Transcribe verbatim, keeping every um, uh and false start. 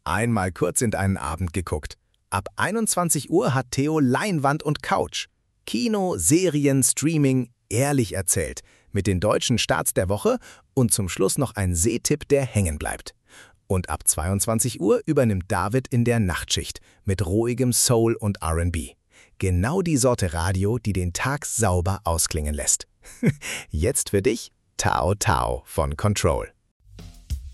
Einmal kurz in einen Abend geguckt. Ab einundzwanzig Uhr hat Theo Leinwand und Couch. Kino, Serien, Streaming, ehrlich erzählt. Mit den deutschen Starts der Woche und zum Schluss noch ein Sehtipp, der hängen bleibt. Und ab zweiundzwanzig Uhr übernimmt David in der Nachtschicht mit ruhigem Soul und R und B. Genau die Sorte Radio, die den Tag sauber ausklingen lässt. Jetzt für dich Tao Tao von Control.